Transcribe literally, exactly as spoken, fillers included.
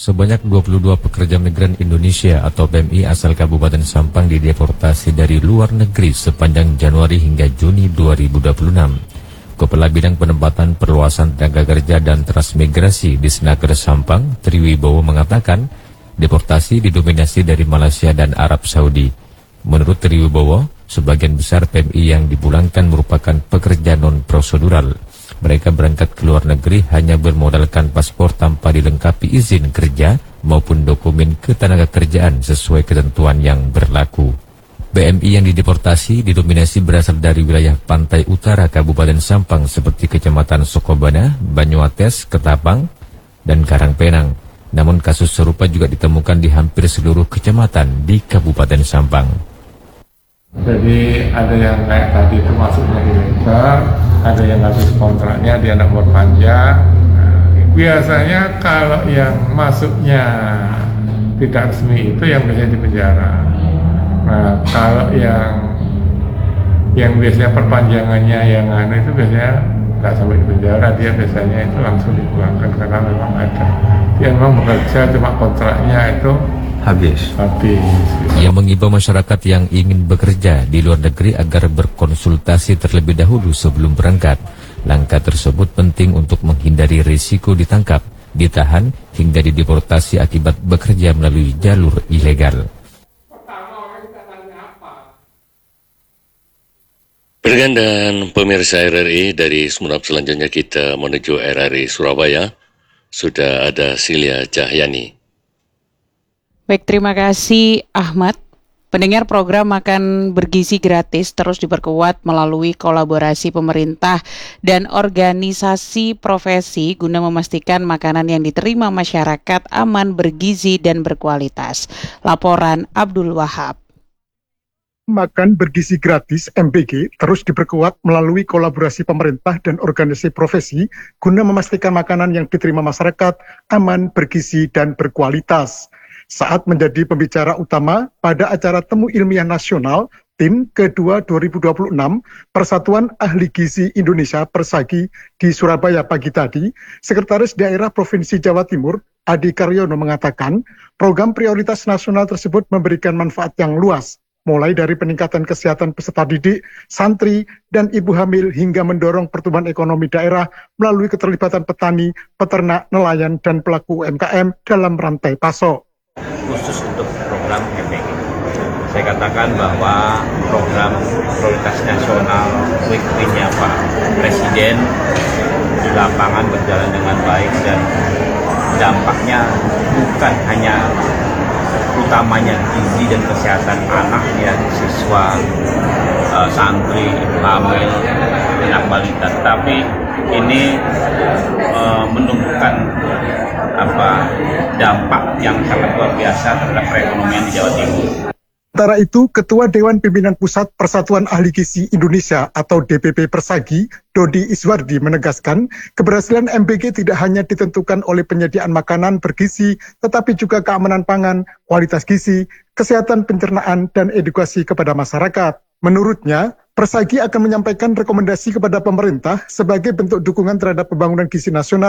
Sebanyak dua puluh dua pekerja migran Indonesia atau P M I asal Kabupaten Sampang dideportasi dari luar negeri sepanjang Januari hingga Juni dua ribu dua puluh enam. Kepala Bidang Penempatan Perluasan Tenaga Kerja dan Transmigrasi di Disnaker Sampang, Triwibowo mengatakan, deportasi didominasi dari Malaysia dan Arab Saudi. Menurut Triwibowo, sebagian besar P M I yang dipulangkan merupakan pekerja non-prosedural. Mereka berangkat ke luar negeri hanya bermodalkan paspor tanpa dilengkapi izin kerja maupun dokumen ketenagakerjaan sesuai ketentuan yang berlaku. P M I yang dideportasi didominasi berasal dari wilayah pantai utara Kabupaten Sampang seperti Kecamatan Sokobana, Banyuates, Ketapang, dan Karangpenang. Namun kasus serupa juga ditemukan di hampir seluruh kecamatan di Kabupaten Sampang. Jadi ada yang kayak tadi itu masuknya ilegal, ada yang habis kontraknya dia nak berpanjang. Biasanya kalau yang masuknya tidak resmi itu yang biasanya di penjara. Nah kalau yang yang biasanya perpanjangannya yang anu itu biasanya nggak sampai di penjara, dia biasanya itu langsung dipulangkan karena memang ada dia memang bekerja cuma kontraknya itu habis. Habis. Ia mengimbau masyarakat yang ingin bekerja di luar negeri agar berkonsultasi terlebih dahulu sebelum berangkat. Langkah tersebut penting untuk menghindari risiko ditangkap, ditahan, hingga dideportasi akibat bekerja melalui jalur ilegal. Pendengar dan pemirsa R R I, dari Semenap selanjutnya kita menuju R R I Surabaya. Sudah ada Silia Cahyani. Baik, terima kasih Ahmad. Pendengar, program Makan Bergizi Gratis terus diperkuat melalui kolaborasi pemerintah dan organisasi profesi guna memastikan makanan yang diterima masyarakat aman, bergizi, dan berkualitas. Laporan Abdul Wahab. Makan Bergizi Gratis M B G terus diperkuat melalui kolaborasi pemerintah dan organisasi profesi guna memastikan makanan yang diterima masyarakat aman, bergizi, dan berkualitas. Saat menjadi pembicara utama pada acara Temu Ilmiah Nasional T I M kedua dua ribu dua puluh enam Persatuan Ahli Gizi Indonesia Persagi di Surabaya pagi tadi, Sekretaris Daerah Provinsi Jawa Timur Adi Karyono mengatakan program prioritas nasional tersebut memberikan manfaat yang luas, mulai dari peningkatan kesehatan peserta didik, santri, dan ibu hamil hingga mendorong pertumbuhan ekonomi daerah melalui keterlibatan petani, peternak, nelayan, dan pelaku U M K M dalam rantai pasok. Khusus untuk program M B G, saya katakan bahwa program prioritas nasional quick win-nya Pak Presiden di lapangan berjalan dengan baik dan dampaknya bukan hanya utamanya gizi dan kesehatan anak ya, siswa, uh, santri, hamil, anak balita, tapi ini uh, menumbuhkan apa dampak yang sangat luar biasa terhadap perekonomian di Jawa Timur. Sementara itu, Ketua Dewan Pimpinan Pusat Persatuan Ahli Gizi Indonesia atau D P P Persagi, Dodi Iswardi menegaskan, keberhasilan M B G tidak hanya ditentukan oleh penyediaan makanan bergizi, tetapi juga keamanan pangan, kualitas gizi, kesehatan pencernaan, dan edukasi kepada masyarakat. Menurutnya, Persagi akan menyampaikan rekomendasi kepada pemerintah sebagai bentuk dukungan terhadap pembangunan gizi nasional